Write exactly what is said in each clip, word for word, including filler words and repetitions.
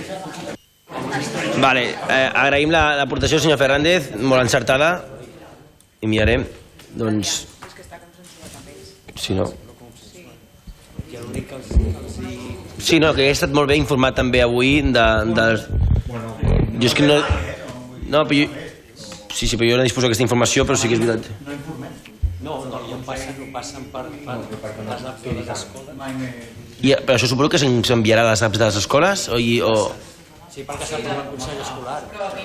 Vale, eh, agraïm l'aportació del senyor Fernández, molt encertada, i mirarem, doncs... Si no... Sí, no, que he estat molt bé informat també avui de... de... Jo és que no... No, però jo... Sí, sí, però jo no disposo d'aquesta informació, però sí que és veritat. No informem? No, no, no passen per les apps de les escoles. Però això suposo que s'enviarà a les apps de les escoles? O... Sí, perquè s'ha aprovat el Consell Escolar.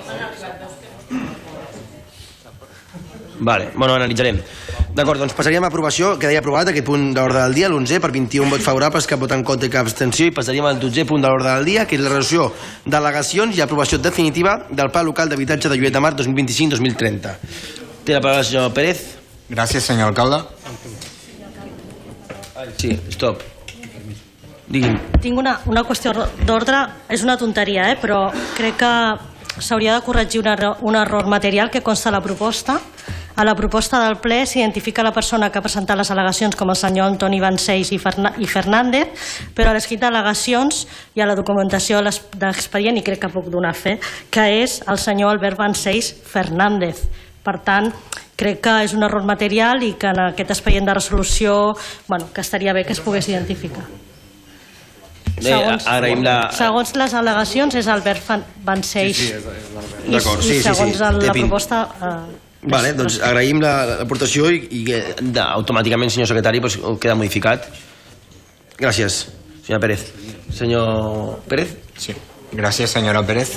Vale, bueno, analitzarem. D'acord, doncs passaríem a aprovació, quedaria aprovat aquest punt d'ordre del dia, l'onzè, per vint-i-un vots favorables, cap vot en contra i cap abstenció, i passaríem al dotzè punt de l'ordre del dia, que és la resolució d'al·legacions i aprovació definitiva del Pla Local d'Habitatge de Lloret de Mar dos mil vint-i-cinc dos mil trenta. Té la paraula el senyor Pérez. Gràcies, senyor alcalde. Sí, stop. Digui'm. Tinc una, una qüestió d'ordre, és una tonteria, eh? Però crec que s'hauria de corregir un error, un error material que consta a la proposta. A la proposta del ple s'identifica la persona que ha presentat les al·legacions com el senyor Antoni Vancells i Fernández, però a l'escrit d'al·legacions i a la documentació de l'expedient, i crec que puc donar fe, que és el senyor Albert Vancells Fernández. Per tant, crec que és un error material i que en aquest expedient de resolució, bueno, que estaria bé que es pogués identificar. Segons, segons les al·legacions és Albert Vancells i segons la proposta... Vale, doncs agraïm l'aportació i automàticament, senyor secretari, queda modificat. Gràcies, senyor Pérez. Senyor Pérez? Sí, gràcies, senyora Pérez.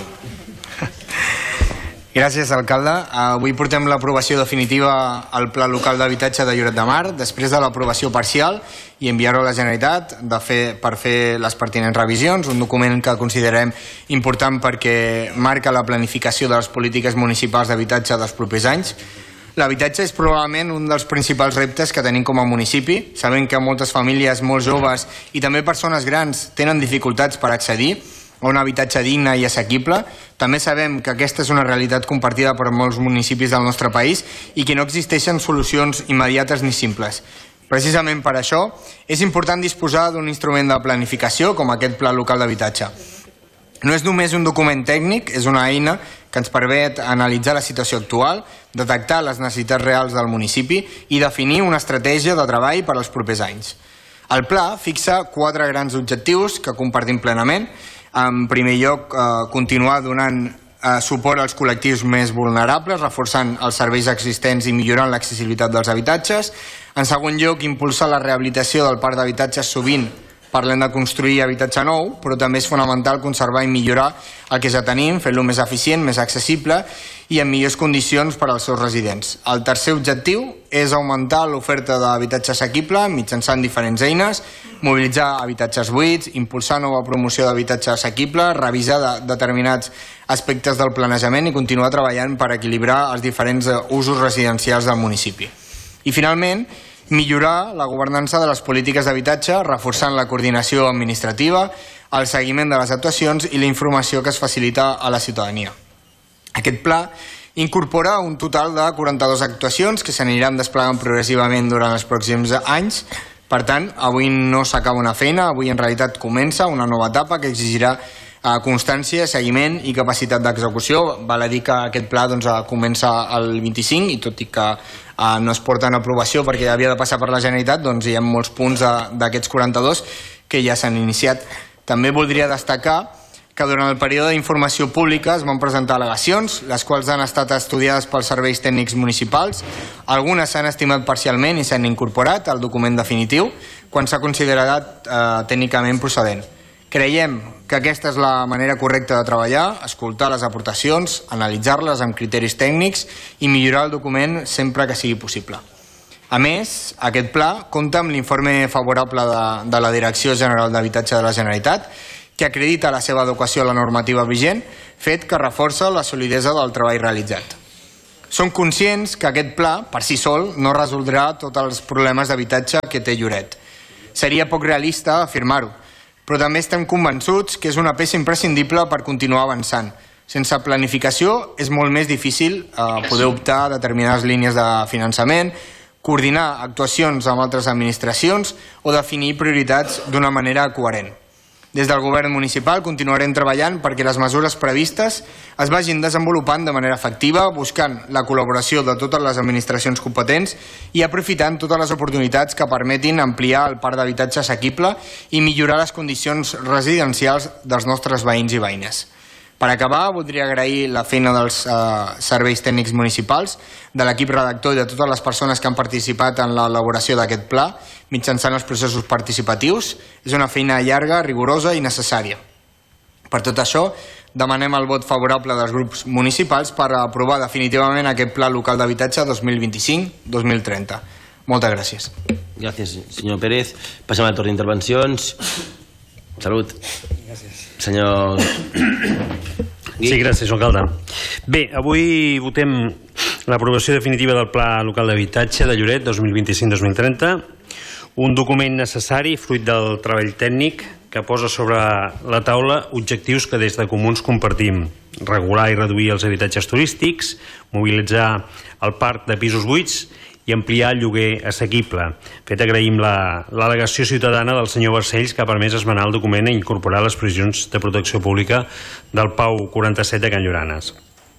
Gràcies, alcalde. Avui portem l'aprovació definitiva al Pla Local d'Habitatge de Lloret de Mar, després de l'aprovació parcial i enviar-ho a la Generalitat per fer les pertinents revisions, un document que considerem important perquè marca la planificació de les polítiques municipals d'habitatge dels propers anys. L'habitatge és probablement un dels principals reptes que tenim com a municipi. Sabem que moltes famílies molt joves i també persones grans tenen dificultats per accedir a un habitatge digne i assequible. També sabem que aquesta és una realitat compartida per molts municipis del nostre país i que no existeixen solucions immediates ni simples. Precisament per això és important disposar d'un instrument de planificació com aquest Pla Local d'Habitatge. No és només un document tècnic, és una eina que ens permet analitzar la situació actual, detectar les necessitats reals del municipi i definir una estratègia de treball per als propers anys. El pla fixa quatre grans objectius que compartim plenament. En primer lloc, continuar donant suport als col·lectius més vulnerables, reforçant els serveis existents i millorant l'accessibilitat dels habitatges. En segon lloc, impulsar la rehabilitació del parc d'habitatges. Sovint parlem de construir habitatge nou, però també és fonamental conservar i millorar el que ja tenim, fer-lo més eficient, més accessible i en millors condicions per als seus residents. El tercer objectiu és augmentar l'oferta d'habitatge assequible mitjançant diferents eines, mobilitzar habitatges buits, impulsar nova promoció d'habitatge assequible, revisar de determinats aspectes del planejament i continuar treballant per equilibrar els diferents usos residencials del municipi. I finalment, millorar la governança de les polítiques d'habitatge, reforçant la coordinació administrativa, el seguiment de les actuacions i la informació que es facilita a la ciutadania. Aquest pla incorpora un total de quaranta-dues actuacions que s'aniran desplegant progressivament durant els pròxims anys. Per tant, avui no s'acaba una feina, avui en realitat comença una nova etapa que exigirà constància, seguiment i capacitat d'execució. Val a dir que aquest pla comença el vint-i-cinc i tot i que no es porta en aprovació perquè havia de passar per la Generalitat, doncs hi ha molts punts d'aquests quaranta-dos que ja s'han iniciat. També voldria destacar que durant el període d'informació pública es van presentar al·legacions, les quals han estat estudiades pels serveis tècnics municipals. Algunes s'han estimat parcialment i s'han incorporat al document definitiu quan s'ha considerat tècnicament procedent. Creiem que aquesta és la manera correcta de treballar, escoltar les aportacions, analitzar-les amb criteris tècnics i millorar el document sempre que sigui possible. A més, aquest pla compta amb l'informe favorable de la Direcció General d'Habitatge de la Generalitat, que acredita la seva adequació a la normativa vigent, fet que reforça la solidesa del treball realitzat. Som conscients que aquest pla, per si sol, no resoldrà tots els problemes d'habitatge que té Lloret. Seria poc realista afirmar-ho, però també estem convençuts que és una peça imprescindible per continuar avançant. Sense planificació és molt més difícil poder optar a determinades línies de finançament, coordinar actuacions amb altres administracions o definir prioritats d'una manera coherent. Des del govern municipal continuarem treballant perquè les mesures previstes es vagin desenvolupant de manera efectiva, buscant la col·laboració de totes les administracions competents i aprofitant totes les oportunitats que permetin ampliar el parc d'habitatge assequible i millorar les condicions residencials dels nostres veïns i veïnes. Per acabar, voldria agrair la feina dels eh, serveis tècnics municipals, de l'equip redactor i de totes les persones que han participat en l'elaboració d'aquest pla mitjançant els processos participatius. És una feina llarga, rigorosa i necessària. Per tot això, demanem el vot favorable dels grups municipals per aprovar definitivament aquest Pla Local d'Habitatge dos mil vint-i-cinc dos mil trenta. Moltes gràcies. Gràcies, senyor Pérez. Passem al torn d'intervencions. Salut. Gràcies. Senyor... Sí, gràcies, alcalde. Bé, avui votem l'aprovació definitiva del Pla Local d'Habitatge de Lloret dos mil vint-i-cinc dos mil trenta, un document necessari, fruit del treball tècnic, que posa sobre la taula objectius que des de Comuns compartim: regular i reduir els habitatges turístics, mobilitzar el parc de pisos buits i ampliar el lloguer assequible. Fet, agraïm l'al·legació ciutadana del senyor Barcells, que ha permès esmenar el document i incorporar les previsions de protecció pública del Pau quaranta-set de Can Lloranes.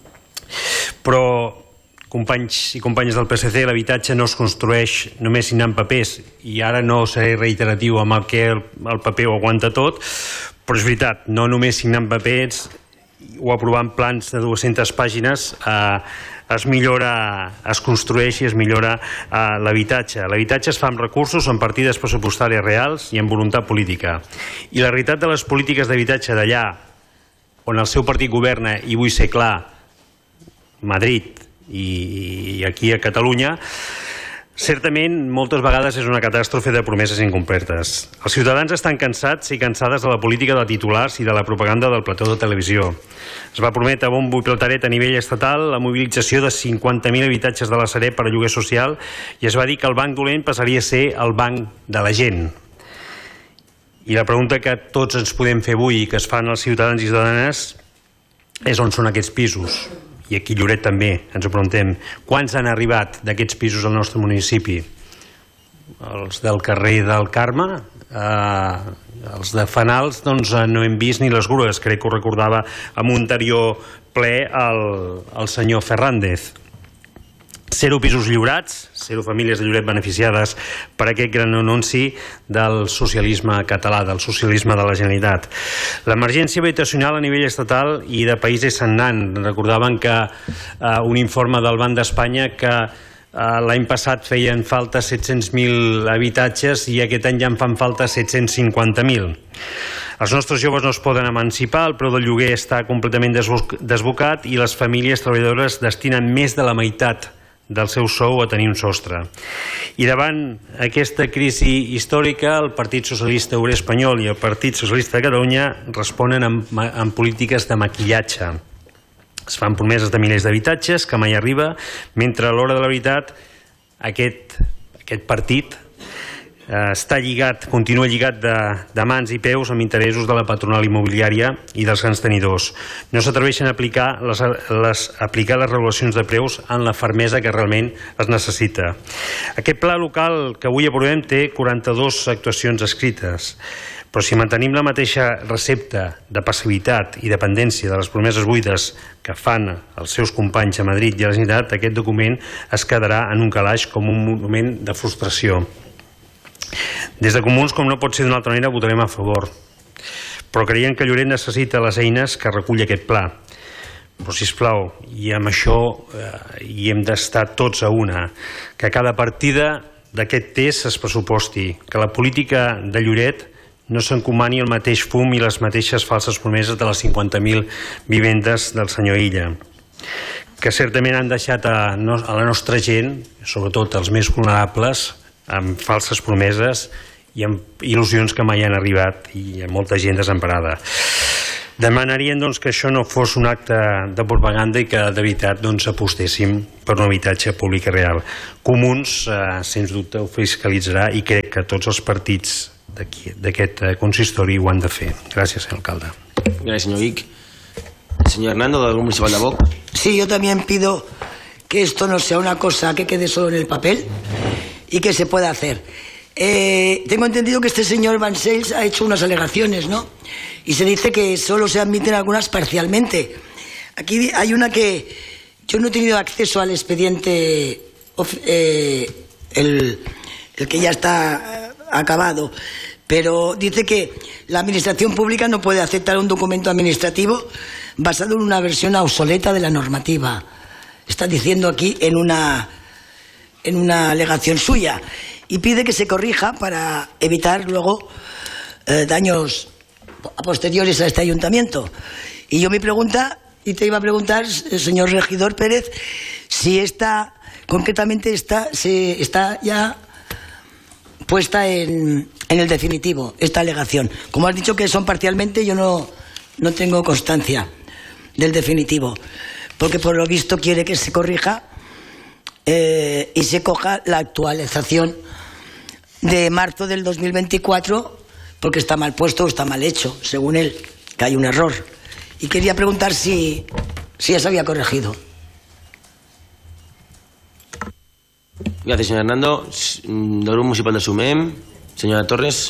Però, companys i companyes del P S C, l'habitatge no es construeix només signant papers, i ara no seré reiteratiu amb el que el paper ho aguanta tot, però és veritat, no només signant papers o aprovant plans de dues-centes pàgines eh, es millora, es construeix i es millora eh, l'habitatge. L'habitatge es fa amb recursos, amb partides pressupostàries reals i amb voluntat política. I la realitat de les polítiques d'habitatge d'allà on el seu partit governa, i vull ser clar, Madrid i, i aquí a Catalunya, certament moltes vegades és una catàstrofe de promeses incomplertes. Els ciutadans estan cansats i cansades de la política de titulars i de la propaganda del plató de televisió. Es va prometre a bombo i plateret a nivell estatal la mobilització de cinquanta mil habitatges de la Sareb per a lloguer social i es va dir que el banc dolent passaria a ser el banc de la gent. I la pregunta que tots ens podem fer avui i que es fan els ciutadans i ciutadanes és on són aquests pisos. I aquí a Lloret també ens ho preguntem. Quants han arribat d'aquests pisos al nostre municipi? Els del carrer del Carme, eh, els de Fanals, doncs no hem vist ni les grues. Crec que ho recordava en un anterior ple el, el senyor Fernández. Zero pisos lliurats, zero famílies de Lloret beneficiades per aquest gran anunci del socialisme català, del socialisme de la Generalitat. L'emergència habitacional a nivell estatal i de país és sagnant. Recordaven que eh, un informe del Banc d'Espanya que eh, l'any passat feien falta set-cents mil habitatges i aquest any ja en fan falta set-cents cinquanta mil. Els nostres joves no es poden emancipar, el preu del lloguer està completament desbocat i les famílies treballadores destinen més de la meitat del seu sou a tenir un sostre. I davant aquesta crisi històrica, el Partit Socialista Obrer Espanyol i el Partit Socialista de Catalunya responen amb, amb polítiques de maquillatge. Es fan promeses de milers d'habitatges que mai arriba, mentre a l'hora de la veritat aquest, aquest partit eh, està lligat, continua lligat de, de mans i peus amb interessos de la patronal immobiliària i dels grans tenidors. No s'atreveixen a aplicar les, les, aplicar les regulacions de preus en la fermesa que realment es necessita. Aquest pla local que avui aprovem té quaranta-dues actuacions escrites, però si mantenim la mateixa recepta de passivitat i dependència de les promeses buides que fan els seus companys a Madrid i a la Generalitat, aquest document es quedarà en un calaix com un moment de frustració. Des de Comuns, com no pot ser d'una altra manera, votarem a favor. Però creiem que Lloret necessita les eines que recull aquest pla. Però, sisplau, i amb això eh, hi hem d'estar tots a una, que cada partida d'aquest test es pressuposti, que la política de Lloret no s'encomani el mateix fum i les mateixes falses promeses de les cinquanta mil vivendes del senyor Illa, que certament han deixat a, a la nostra gent, sobretot els més vulnerables, amb falses promeses i amb il·lusions que mai han arribat i amb molta gent desemparada. Demanaríem doncs, que això no fos un acte de propaganda i que de veritat doncs, apostéssim per un habitatge públic i real. Comuns, eh, sens dubte, ho fiscalitzarà i crec que tots els partits d'aquest consistori ho han de fer. Gràcies, senyor alcalde. Gràcies, senyor Vic. Señor Hernando, del Grupo Municipal de Vox. Sí, yo también pido que esto no sea una cosa que quede solo en el papel y que se pueda hacer. Eh, tengo entendido que este señor Vancells ha hecho unas alegaciones, ¿no? Y se dice que solo se admiten algunas parcialmente. Aquí hay una que yo no he tenido acceso al expediente, eh, el, el que ya está acabado, pero dice que la administración pública no puede aceptar un documento administrativo basado en una versión obsoleta de la normativa. Está diciendo aquí en una, en una alegación suya. Y pide que se corrija para evitar luego eh, daños posteriores a este ayuntamiento. Y yo mi pregunta, y te iba a preguntar, señor regidor Pérez, si esta, concretamente está, se, está ya puesta en, en el definitivo, esta alegación. Como has dicho que son parcialmente, yo no, no tengo constancia del definitivo, porque por lo visto quiere que se corrija eh, y se coja la actualización de marzo del dos mil veinticuatro, porque está mal puesto o está mal hecho, según él, que hay un error. Y quería preguntar si, si ya se había corregido. Gracias, señor Hernando. Del Grup Municipal de Sumem, senyora Torres.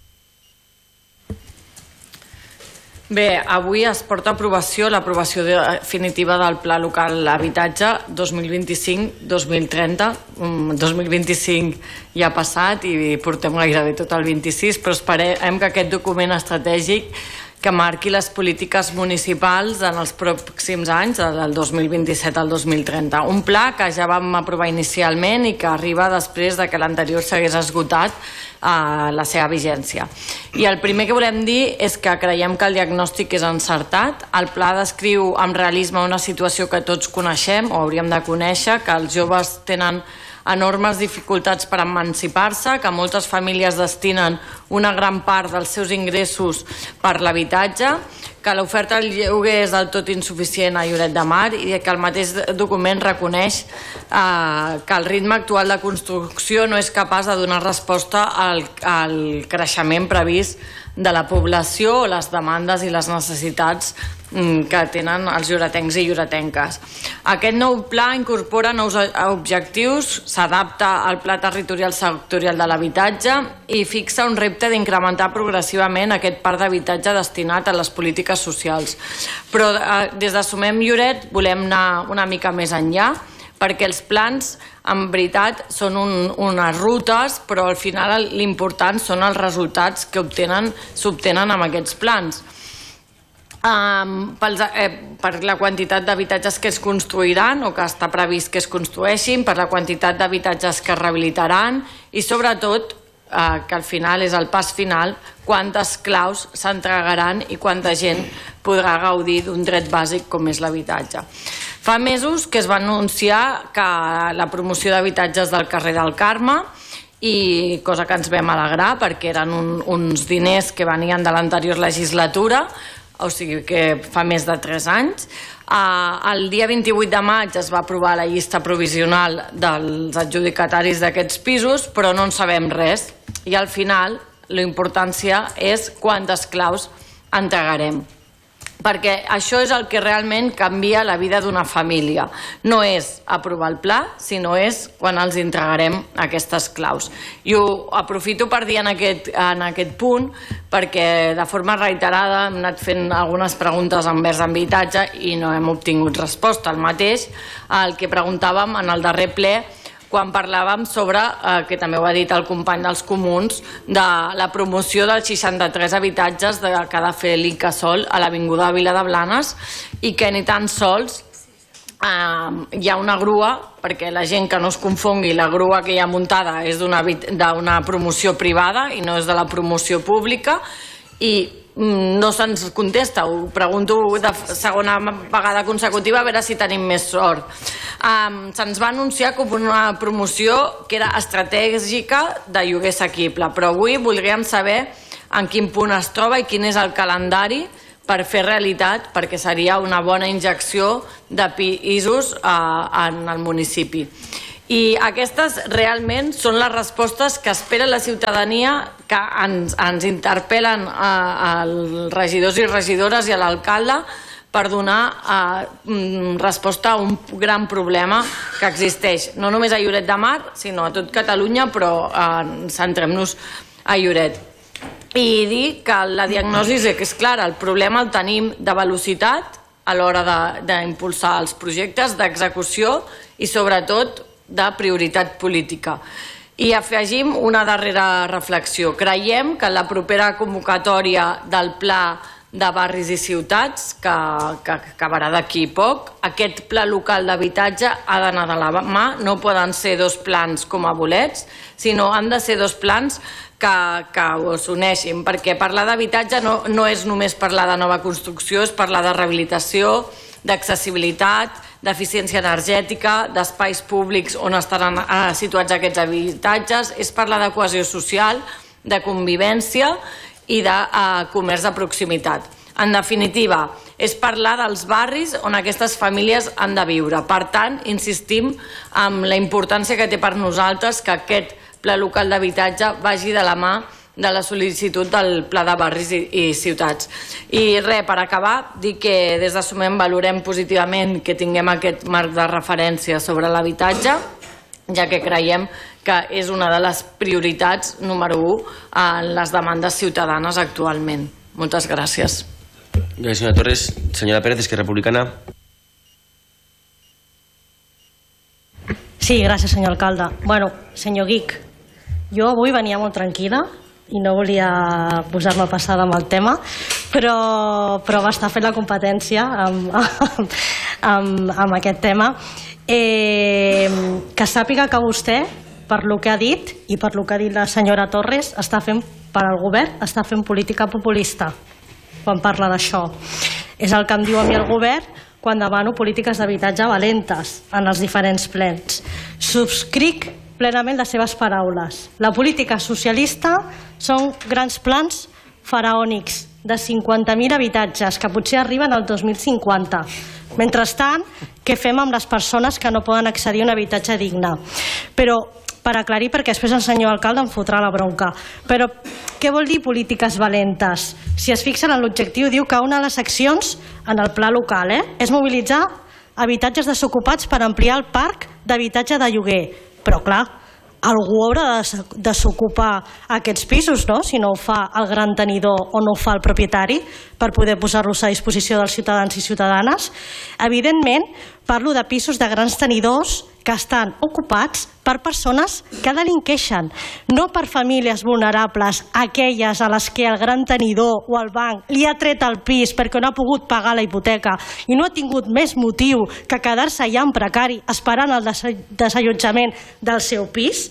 Bé, avui es porta a aprovació l'aprovació definitiva del Pla Local d'Habitatge dos mil vint-i-cinc dos mil trenta. dos mil vint-i-cinc ja ha passat i portem gairebé tot el vint-i-sis, però esperem que aquest document estratègic que marqui les polítiques municipals en els pròxims anys, del dos mil vint-i-set al dos mil trenta. Un pla que ja vam aprovar inicialment i que arriba després de que l'anterior s'hagués esgotat a la seva vigència. I el primer que volem dir és que creiem que el diagnòstic és encertat. El pla descriu amb realisme una situació que tots coneixem o hauríem de conèixer, que els joves tenen enormes dificultats per emancipar-se, que moltes famílies destinen una gran part dels seus ingressos per l'habitatge, que l'oferta del lloguer és del tot insuficient a Lloret de Mar i que el mateix document reconeix eh, que el ritme actual de construcció no és capaç de donar resposta al, al creixement previst de la població o les demandes i les necessitats que tenen els lloretencs i lloretenques. Aquest nou pla incorpora nous objectius, s'adapta al Pla Territorial Sectorial de l'Habitatge i fixa un repte d'incrementar progressivament aquest parc d'habitatge destinat a les polítiques socials. Però des de Sumem Lloret volem anar una mica més enllà, perquè els plans, en veritat, són un, unes rutes, però al final l'important són els resultats que s'obtenen amb aquests plans. Um, pels, eh, per la quantitat d'habitatges que es construiran o que està previst que es construeixin, per la quantitat d'habitatges que es rehabilitaran i sobretot, eh, que al final és el pas final, quantes claus s'entregaran i quanta gent podrà gaudir d'un dret bàsic com és l'habitatge. Fa mesos que es va anunciar que la promoció d'habitatges del carrer del Carme, i cosa que ens vam alegrar perquè eren un, uns diners que venien de l'anterior legislatura, o sigui que fa més de tres anys. El dia vint-i-vuit de maig es va aprovar la llista provisional dels adjudicataris d'aquests pisos, però no en sabem res. I al final, la importància és quantes claus entregarem. Perquè això és el que realment canvia la vida d'una família. No és aprovar el pla, sinó és quan els entregarem aquestes claus. I ho aprofito per dir en aquest, en aquest punt, perquè de forma reiterada hem anat fent algunes preguntes envers habitatge i no hem obtingut resposta. El mateix el que preguntàvem en el darrer ple quan parlàvem sobre, eh, que també ho ha dit el company dels comuns, de la promoció dels seixanta-tres habitatges de, que ha de fer l'Incasòl a l'Avinguda de Vila de Blanes i que ni tan sols eh, hi ha una grua, perquè la gent que no es confongui, la grua que hi ha muntada és d'una promoció privada i no és de la promoció pública i no se'ns contesta, ho pregunto de segona vegada consecutiva a veure si tenim més sort. Um, se'ns va anunciar com una promoció que era estratègica de lloguer assequible, però avui voldríem saber en quin punt es troba i quin és el calendari per fer realitat, perquè seria una bona injecció de pisos uh, en el municipi. I aquestes realment són les respostes que espera la ciutadania, que ens, ens interpel·len als regidors i regidores i a l'alcalde per donar eh, resposta a un gran problema que existeix, no només a Lloret de Mar, sinó a tot Catalunya, però eh, centrem-nos a Lloret. I dir que la diagnosi és clara, el problema el tenim de velocitat a l'hora d'impulsar els projectes, d'execució i sobretot de prioritat política. I afegim una darrera reflexió. Creiem que en la propera convocatòria del Pla de Barris i Ciutats, que, que acabarà d'aquí poc, aquest pla local d'habitatge ha d'anar de la mà, no poden ser dos plans com a bolets, sinó han de ser dos plans que, que s'uneixin, perquè parlar d'habitatge no, no és només parlar de nova construcció, és parlar de rehabilitació, d'accessibilitat, d'eficiència energètica, d'espais públics on estaran eh, situats aquests habitatges, és parlar de cohesió social, de convivència i de eh, comerç de proximitat. En definitiva, és parlar dels barris on aquestes famílies han de viure. Per tant, insistim en la importància que té per nosaltres que aquest pla local d'habitatge vagi de la mà de la sol·licitud del Pla de Barris i, i Ciutats. I res, per acabar, dir que des de Sumem valorem positivament que tinguem aquest marc de referència sobre l'habitatge, ja que creiem que és una de les prioritats número u en les demandes ciutadanes actualment. Moltes gràcies. Gràcies, senyora Torres. Senyora Pérez, Esquerra Republicana. Sí, gràcies, senyor alcalde. Bueno, senyor Guic, jo avui venia molt tranquil·la i no volia posar-me passada amb el tema, però, però va estar fent la competència amb, amb, amb aquest tema. Eh, que sàpiga que vostè, per lo que ha dit i per lo que ha dit la senyora Torres, està fent per al govern, està fent política populista quan parla d'això. És el que em diu a mi el govern quan demano polítiques d'habitatge valentes en els diferents plens. Subscric plenament les seves paraules. La política socialista són grans plans faraònics de cinquanta mil habitatges que potser arriben al dos mil cinquanta. Mentrestant, què fem amb les persones que no poden accedir a un habitatge digne? Però, per aclarir, perquè després el senyor alcalde em fotrà la bronca, però què vol dir polítiques valentes? Si es fixen en l'objectiu, diu que una de les accions en el pla local eh, és mobilitzar habitatges desocupats per ampliar el parc d'habitatge de lloguer. Però, clar, algú haurà de desocupar aquests pisos, no? Si no ho fa el gran tenidor o no ho fa el propietari, per poder posar-los a disposició dels ciutadans i ciutadanes. Evidentment, parlo de pisos de grans tenidors que estan ocupats per persones que delinqueixen, no per famílies vulnerables, aquelles a les que el gran tenidor o el banc li ha tret el pis perquè no ha pogut pagar la hipoteca i no ha tingut més motiu que quedar-se allà en precari esperant el desallotjament del seu pis.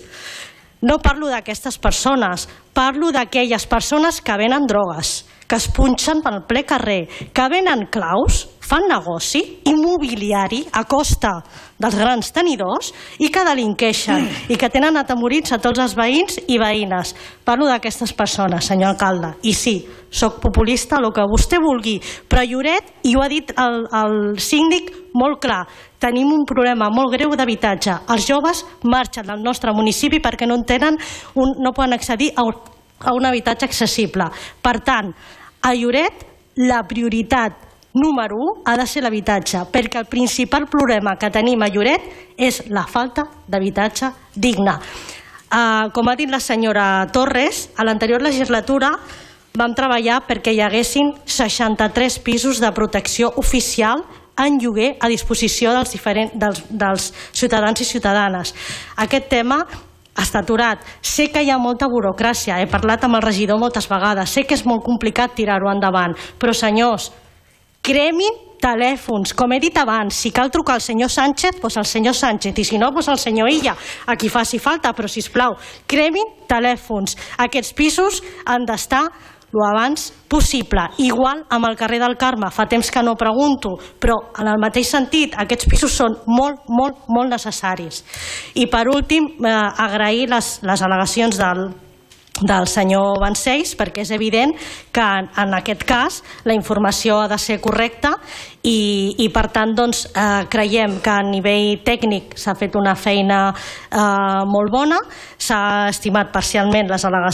No parlo d'aquestes persones, parlo d'aquelles persones que venen drogues, que es punxen pel ple carrer, que venen claus, fan negoci immobiliari a costa dels grans tenidors i que delinqueixen i que tenen atemorits a tots els veïns i veïnes. Parlo d'aquestes persones, senyor alcalde. I sí, soc populista, el que vostè vulgui, però Lloret, i ho ha dit el, el síndic molt clar, tenim un problema molt greu d'habitatge. Els joves marxen del nostre municipi perquè no, tenen un, no poden accedir a un, a un habitatge accessible. Per tant, a Lloret la prioritat número u ha de ser l'habitatge, perquè el principal problema que tenim a Lloret és la falta d'habitatge digne. Uh, com ha dit la senyora Torres, a l'anterior legislatura vam treballar perquè hi haguessin seixanta-tres pisos de protecció oficial en lloguer a disposició dels, diferents, dels, dels ciutadans i ciutadanes. Aquest tema està aturat. Sé que hi ha molta burocràcia, he parlat amb el regidor moltes vegades, sé que és molt complicat tirar-ho endavant, però senyors, cremin telèfons, com he dit abans, si cal trucar al senyor Sánchez, doncs al senyor Sánchez, i si no, doncs al senyor Illa, a qui faci falta, però sisplau, cremin telèfons. Aquests pisos han d'estar el abans possible. Igual amb el carrer del Carme, fa temps que no pregunto, però en el mateix sentit, aquests pisos són molt, molt, molt necessaris. I per últim, eh, agrair les, les al·legacions del del senyor Vancells, perquè és evident que en aquest cas la informació ha de ser correcta i, i per tant doncs, eh, creiem que a nivell tècnic s'ha fet una feina eh, molt bona, s'ha estimat parcialment les al·legacions